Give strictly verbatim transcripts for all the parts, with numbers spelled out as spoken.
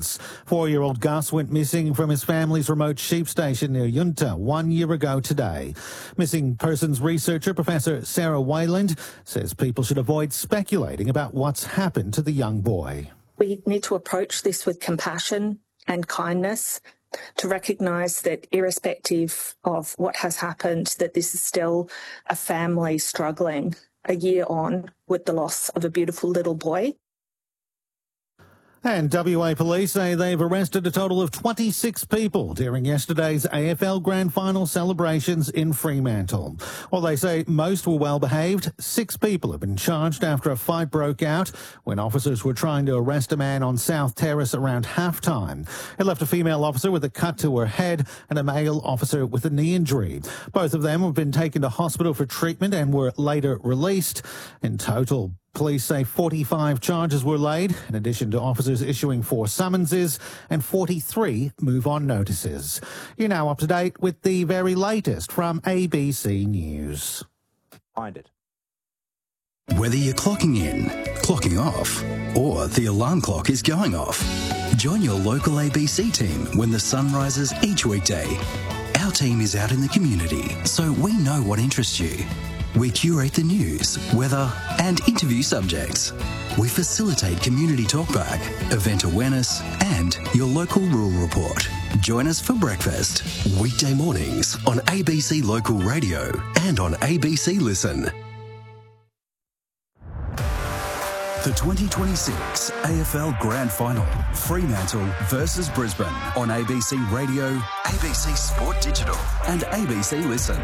months. Four-year-old Gus went missing from his family's remote sheep station near Yunta one year ago today. Missing persons researcher Professor Sarah Wayland says people should avoid speculating about what's happened to the young boy. We need to approach this with compassion and kindness, to recognise that irrespective of what has happened, that this is still a family struggling a year on with the loss of a beautiful little boy. And W A police say they've arrested a total of twenty-six people during yesterday's A F L Grand Final celebrations in Fremantle. While they say most were well behaved, six people have been charged after a fight broke out when officers were trying to arrest a man on South Terrace around halftime. It left a female officer with a cut to her head and a male officer with a knee injury. Both of them have been taken to hospital for treatment and were later released. In total, police say forty-five charges were laid, in addition to officers issuing four summonses and forty-three move-on notices. You're now up to date with the very latest from A B C News. Find it. Whether you're clocking in, clocking off, or the alarm clock is going off, join your local A B C team when the sun rises each weekday. Our team is out in the community, so we know what interests you. We curate the news, weather and interview subjects. We facilitate community talkback, event awareness and your local rural report. Join us for breakfast. Weekday mornings on A B C Local Radio and on A B C Listen. The twenty twenty-six A F L Grand Final, Fremantle versus Brisbane on A B C Radio, A B C Sport Digital and A B C Listen.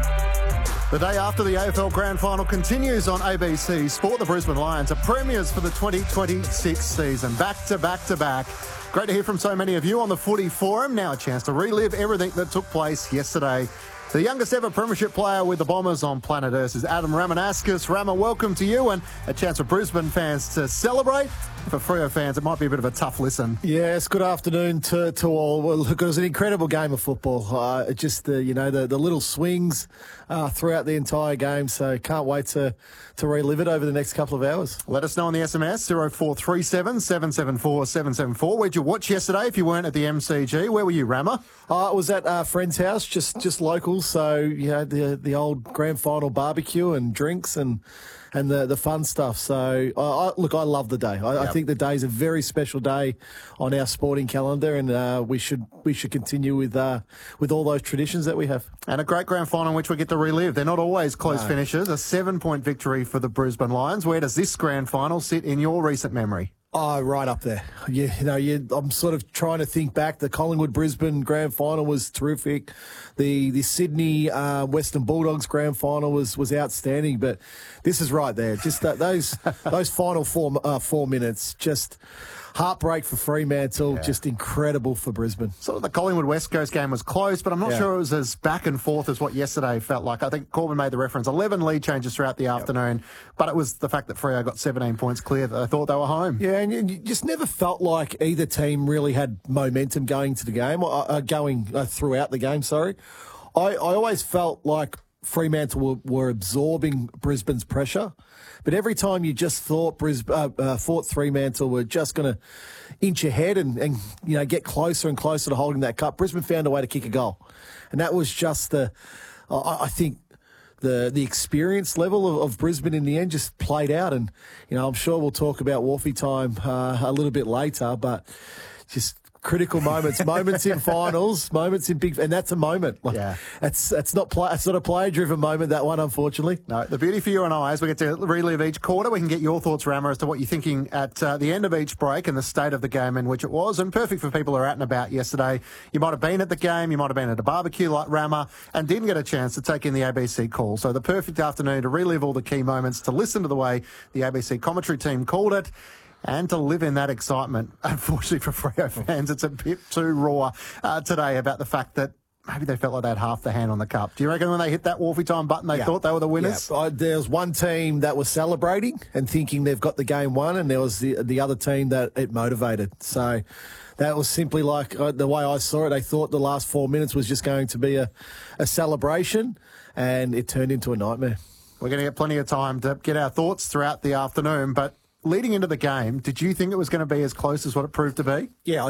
The day after the A F L Grand Final continues on A B C Sport. The Brisbane Lions are premiers for the twenty twenty-six season. Back to back to back. Great to hear from so many of you on the Footy Forum. Now a chance to relive everything that took place yesterday. The youngest ever premiership player with the Bombers on planet Earth is Adam Ramanauskas. Rama, welcome to you, and a chance for Brisbane fans to celebrate. For Freo fans, it might be a bit of a tough listen. Yes, good afternoon to, to all. Well, look, it was an incredible game of football. Uh, just the, you know, the, the little swings uh, throughout the entire game. So can't wait to, to relive it over the next couple of hours. Let us know on the S M S, zero four three seven, seven seven four, seven seven four. Where'd you watch yesterday if you weren't at the M C G? Where were you, Rama? Uh, I was at a friend's house, just, just local. So, you know, the, the old grand final barbecue and drinks and... and the, the fun stuff. So, I, I, look, I love the day. I, yep. I think the day is a very special day on our sporting calendar, and uh, we should we should continue with uh, with all those traditions that we have. And a great grand final in which we get to relive. They're not always close no. finishes. A seven-point victory for the Brisbane Lions. Where does this grand final sit in your recent memory? Oh, right up there. You, you know, you, I'm sort of trying to think back. The Collingwood-Brisbane grand final was terrific. The the Sydney uh, Western Bulldogs grand final was was outstanding. But this is right there. Just that, those those final four uh, four minutes, just heartbreak for Fremantle, yeah. just incredible for Brisbane. So the Collingwood-West Coast game was close, but I'm not yeah. sure it was as back and forth as what yesterday felt like. I think Corbin made the reference, eleven lead changes throughout the afternoon, yep. but it was the fact that Freo got seventeen points clear that they thought they were home. Yeah, and you just never felt like either team really had momentum going to the game, uh, going uh, throughout the game, sorry. I, I always felt like Fremantle were, were absorbing Brisbane's pressure. But every time you just thought Brisbane, uh, uh, thought Fremantle were just going to inch ahead and, and you know get closer and closer to holding that cup, Brisbane found a way to kick a goal, and that was just the. Uh, I think the the experience level of, of Brisbane in the end just played out, and you know I'm sure we'll talk about Wharfie time uh, a little bit later, but just. Critical moments, moments in finals, moments in big, and that's a moment. Like, yeah, that's that's not play, it's not a player-driven moment. That one, unfortunately. No, the beauty for you and I is we get to relive each quarter. We can get your thoughts, Rama, as to what you're thinking at uh, the end of each break and the state of the game in which it was. And perfect for people who are out and about yesterday. You might have been at the game, you might have been at a barbecue like Rama, and didn't get a chance to take in the A B C call. So the perfect afternoon to relive all the key moments, to listen to the way the A B C commentary team called it. And to live in that excitement. Unfortunately for Freo fans, it's a bit too raw uh, today about the fact that maybe they felt like they had half the hand on the cup. Do you reckon when they hit that Wharfie time button, they yeah. thought they were the winners? Yeah. There was one team that was celebrating and thinking they've got the game won, and there was the, the other team that it motivated. So that was simply like uh, the way I saw it. They thought the last four minutes was just going to be a, a celebration, and it turned into a nightmare. We're going to get plenty of time to get our thoughts throughout the afternoon, but leading into the game, did you think it was going to be as close as what it proved to be? Yeah,